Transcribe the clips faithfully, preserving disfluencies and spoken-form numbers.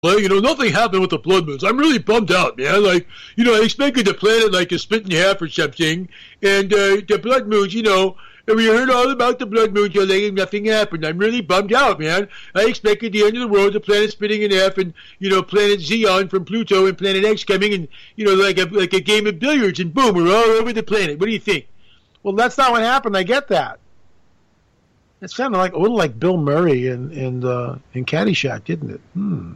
Well, you know, nothing happened with the blood moons. I'm really bummed out, man. Like, you know, I expected the planet like is split in half or something, and uh, the blood moons, you know, and we heard all about the blood moons, you know, like nothing happened. I'm really bummed out, man. I expected the end of the world, the planet splitting in half, and you know, planet Xeon from Pluto and planet X coming, and you know, like a like a game of billiards, and boom, we're all over the planet. What do you think? Well, that's not what happened. I get that. It sounded like a little like Bill Murray in in, uh, in Caddyshack, didn't it? Hmm.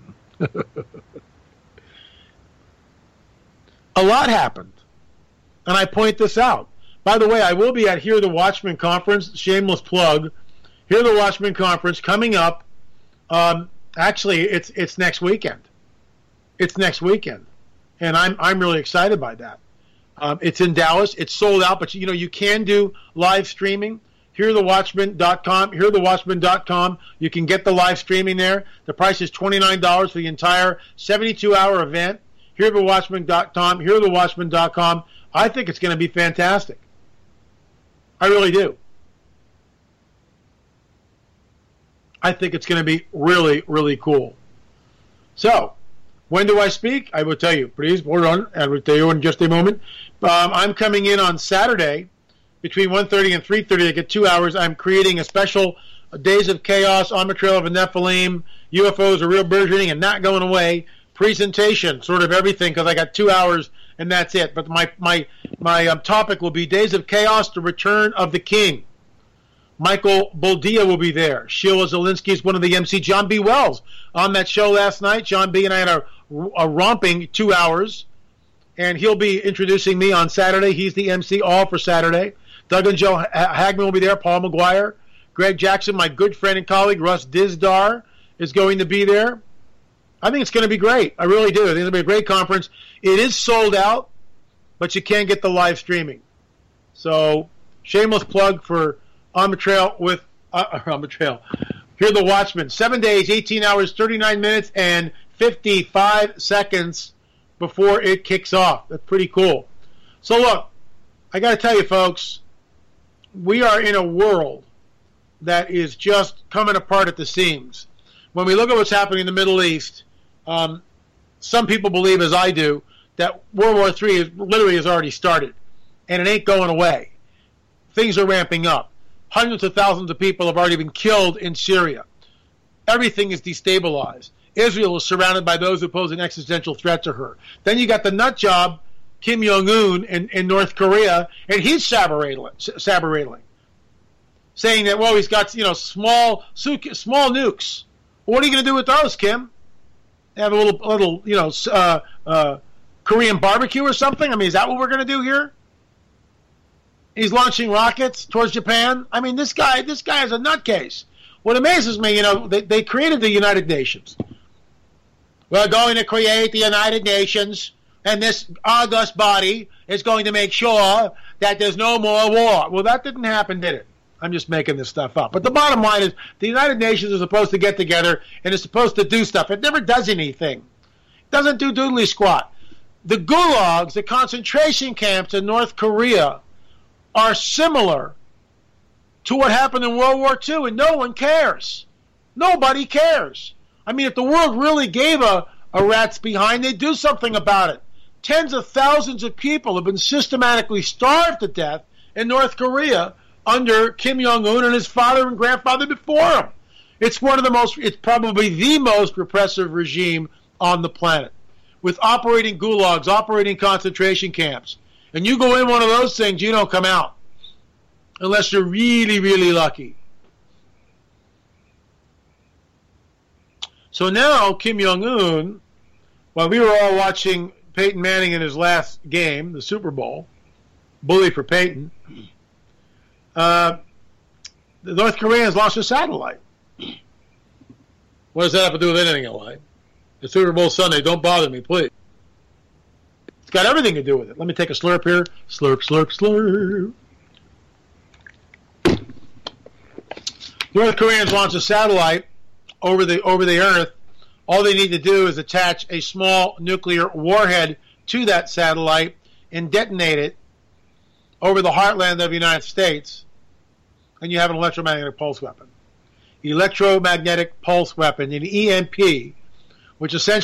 A lot happened, and I point this out. By the way, I will be at Hear the Watchman conference. Shameless plug. Hear the Watchman conference coming up. Um, actually, it's it's next weekend. It's next weekend, and I'm I'm really excited by that. Um, it's in Dallas. It's sold out, but you know you can do live streaming. hear the watchman dot com, hear the watchman dot com. You can get the live streaming there. The price is twenty-nine dollars for the entire seventy-two hour event. hear the watchman dot com, hear the watchman dot com. I think it's going to be fantastic. I really do. I think it's going to be really, really cool. So, when do I speak? I will tell you. Please, hold on. I will tell you in just a moment. Um, I'm coming in on Saturday between one thirty and three thirty. I get two hours. I'm creating a special Days of Chaos on the Trail of the Nephilim. U F Os are real burgeoning and not going away. Presentation, sort of everything, because I got two hours and that's it. But my my my um, topic will be Days of Chaos: The Return of the King. Michael Boldia will be there. Sheila Zelinsky is one of the M C. John B. Wells on that show last night. John B. and I had a, a romping two hours, and he'll be introducing me on Saturday. He's the M C all for Saturday. Doug and Joe Hagman will be there. Paul McGuire. Greg Jackson, my good friend and colleague, Russ Dizdar, is going to be there. I think it's going to be great. I really do. I think it'll be a great conference. It is sold out, but you can get the live streaming. So, shameless plug for On the Trail with uh, On the Trail. Hear the Watchman. Seven days, eighteen hours, thirty-nine minutes, and fifty-five seconds before it kicks off. That's pretty cool. So, look, I got to tell you, folks, we are in a world that is just coming apart at the seams. When we look at what's happening in the Middle East, um, some people believe, as I do, that World War Three is, literally has already started, and it ain't going away. Things are ramping up. Hundreds of thousands of people have already been killed in Syria. Everything is destabilized. Israel is surrounded by those who pose an existential threat to her. Then you got the nut job, Kim Jong-un in, in North Korea, and he's saber-rattling, saying that, well, he's got, you know, small small nukes. What are you going to do with those, Kim? Have a little, little, you know, uh, uh, Korean barbecue or something? I mean, is that what we're going to do here? He's launching rockets towards Japan. I mean, this guy, this guy is a nutcase. What amazes me, you know, they, they created the United Nations. We're going to create the United Nations, and this august body is going to make sure that there's no more war. Well, that didn't happen, did it? I'm just making this stuff up. But the bottom line is the United Nations is supposed to get together and is supposed to do stuff. It never does anything. It doesn't do doodly squat. The gulags, the concentration camps in North Korea, are similar to what happened in World War Two, and no one cares. Nobody cares. I mean, if the world really gave a, a rat's behind, they'd do something about it. Tens of thousands of people have been systematically starved to death in North Korea under Kim Jong-un and his father and grandfather before him. It's one of the most, it's probably the most repressive regime on the planet, with operating gulags, operating concentration camps. And you go in one of those things, you don't come out unless you're really, really lucky. So now Kim Jong-un, while we were all watching Peyton Manning in his last game, the Super Bowl, bully for Peyton, uh, the North Koreans lost a satellite. What does that have to do with anything in life? The Super Bowl Sunday, don't bother me, please. It's got everything to do with it. Let me take a slurp here. Slurp, slurp, slurp. North Koreans launch a satellite over the over the Earth. All they need to do is attach a small nuclear warhead to that satellite and detonate it over the heartland of the United States, and you have an electromagnetic pulse weapon. Electromagnetic pulse weapon, an E M P, which essentially